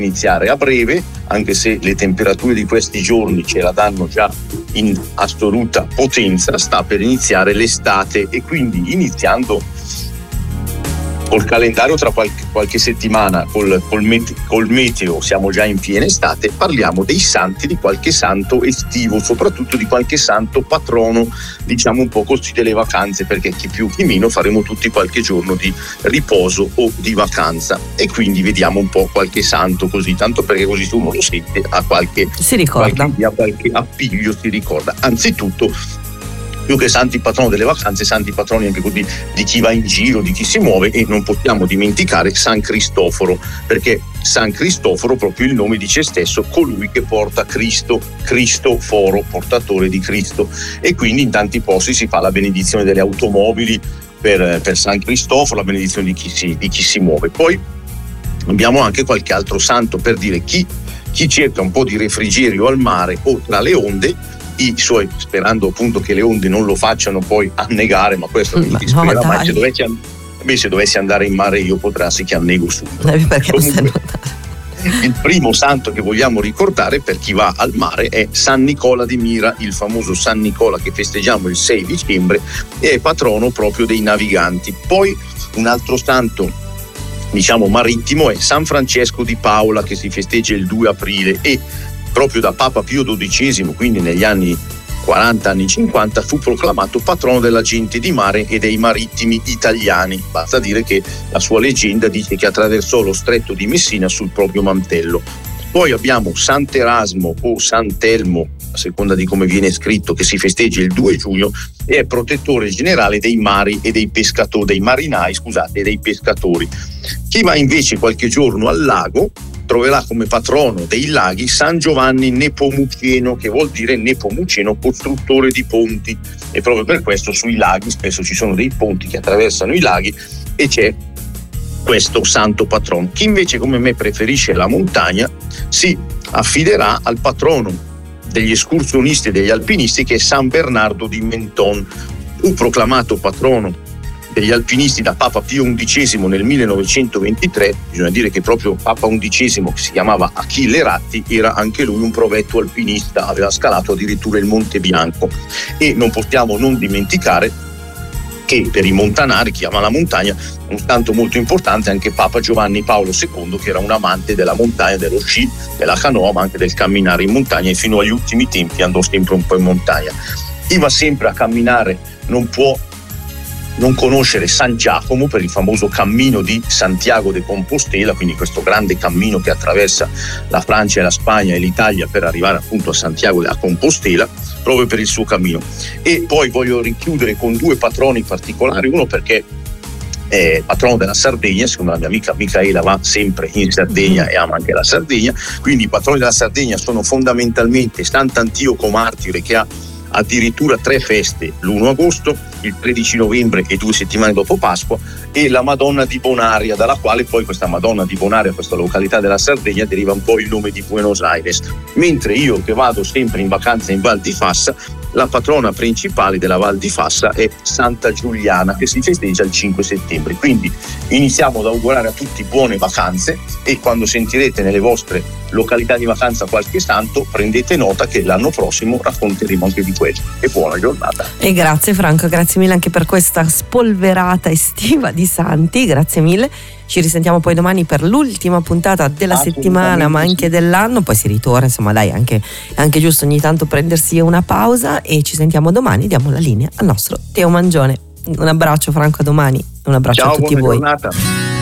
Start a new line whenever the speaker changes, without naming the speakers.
iniziare a breve, anche se le temperature di questi giorni ce la danno già in assoluta potenza. Sta per iniziare l'estate e quindi iniziando col calendario tra qualche settimana, col meteo siamo già in piena estate. Parliamo dei santi, di qualche santo estivo, soprattutto di qualche santo patrono, diciamo un po' così, delle vacanze, perché chi più chi meno faremo tutti qualche giorno di riposo o di vacanza, e quindi vediamo un po' qualche santo così, tanto perché così uno lo sente, a qualche appiglio si ricorda. Anzitutto, più che santi patrono delle vacanze, santi patroni anche così di chi va in giro, di chi si muove, e non possiamo dimenticare San Cristoforo, perché San Cristoforo, proprio il nome dice stesso, colui che porta Cristo, Cristoforo, portatore di Cristo, e quindi in tanti posti si fa la benedizione delle automobili per San Cristoforo, la benedizione di chi si muove. Poi abbiamo anche qualche altro santo, per dire chi cerca un po' di refrigerio al mare o tra le onde, i suoi, sperando appunto che le onde non lo facciano poi annegare, ma questo non ti spera mai. Se dovessi andare in mare io, potrà che annego subito. Comunque, il primo santo che vogliamo ricordare per chi va al mare è San Nicola di Mira, il famoso San Nicola che festeggiamo il 6 dicembre e è patrono proprio dei naviganti. Poi un altro santo, diciamo marittimo, è San Francesco di Paola, che si festeggia il 2 aprile e proprio da Papa Pio XII, quindi negli anni 40, anni 50, fu proclamato patrono della gente di mare e dei marittimi italiani. Basta dire che la sua leggenda dice che attraversò lo stretto di Messina sul proprio mantello. Poi abbiamo Sant'Erasmo o Sant'Elmo, a seconda di come viene scritto, che si festeggia il 2 giugno e è protettore generale dei mari e dei pescatori, dei marinai, e dei pescatori. Chi va invece qualche giorno al lago troverà come patrono dei laghi San Giovanni Nepomuceno, che vuol dire Nepomuceno, costruttore di ponti, e proprio per questo sui laghi spesso ci sono dei ponti che attraversano i laghi e c'è questo santo patrono. Chi invece come me preferisce la montagna si affiderà al patrono degli escursionisti e degli alpinisti, che è San Bernardo di Menton. Fu proclamato patrono degli alpinisti da Papa Pio XI nel 1923. Bisogna dire che proprio Papa XI, che si chiamava Achille Ratti, era anche lui un provetto alpinista, aveva scalato addirittura il Monte Bianco. E non possiamo non dimenticare che per i montanari, chi ama la montagna, un santo molto importante è anche Papa Giovanni Paolo II, che era un amante della montagna, dello sci, della canoa, ma anche del camminare in montagna, e fino agli ultimi tempi andò sempre un po' in montagna. Chi va sempre a camminare non può non conoscere San Giacomo per il famoso cammino di Santiago de Compostela, quindi questo grande cammino che attraversa la Francia e la Spagna e l'Italia per arrivare appunto a Santiago de Compostela, proprio per il suo cammino. E poi voglio richiudere con due patroni particolari, uno perché è patrono della Sardegna, secondo la mia amica Micaela va sempre in Sardegna e ama anche la Sardegna, quindi i patroni della Sardegna sono fondamentalmente Sant'Antioco Martire, che ha addirittura 3 feste, l'1 agosto, il 13 novembre e 2 settimane dopo Pasqua, e la Madonna di Bonaria, dalla quale poi questa Madonna di Bonaria, questa località della Sardegna, deriva un po' il nome di Buenos Aires. Mentre io, che vado sempre in vacanza in Val di Fassa, la patrona principale della Val di Fassa è Santa Giuliana, che si festeggia il 5 settembre. Quindi iniziamo ad augurare a tutti buone vacanze, e quando sentirete nelle vostre località di vacanza qualche santo, prendete nota che l'anno prossimo racconteremo anche di questo. E buona giornata.
E grazie Franco, grazie mille anche per questa spolverata estiva di santi, grazie mille. Ci risentiamo poi domani per l'ultima puntata della settimana, ma anche dell'anno, poi si ritorna, insomma dai, anche giusto ogni tanto prendersi una pausa, e ci sentiamo domani. Diamo la linea al nostro Teo Mangione. Un abbraccio Franco, a domani, un abbraccio a tutti voi.
Giornata.